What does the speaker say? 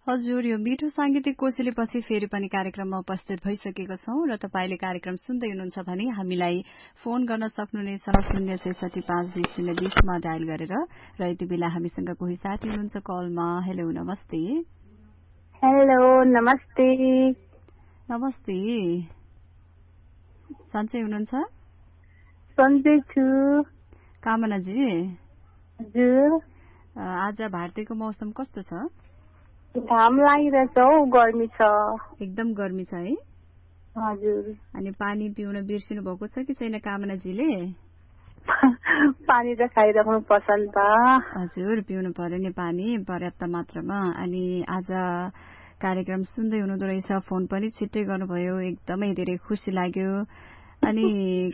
हजुर, यो मिठो सांगीतिक कोसेलीपछि फेरि पनि कार्यक्रममा उपस्थित भइसकेको छौं र तपाईले कार्यक्रम सुन्दै हुनुहुन्छ भने हामीलाई फोन गर्न सक्नुहुनेछ 0665020 मा डायल गरेर र यति बेला हामीसँग कोही साथी हुनुहुन्छ कलमा। हेलो नमस्ते। हेलो नमस्ते। नमस्ते, सन्चै हुनुहुन्छ? सन्चै छु। कामनाजी, हजुर। आज भारतीयको मौसम कस्तो छ? घाम लागिरहेछ हौ, गर्मी छ। एकदम गर्मी छ है? हजुर। अनि पानी पिउन बिर्सिनु भएको छ कि छैन कामनाजीले? पानी त खाइराख्नु पर्छ नि त। हजुर, पिउनु पर्यो नि पानी पर्याप्त मात्रामा। अनि आज कार्यक्रम सुन्दै हुनुहुँदो रहेछ, फोन पनि छिट्टै गर्नुभयो, एकदमै धेरै खुसी लाग्यो। अनि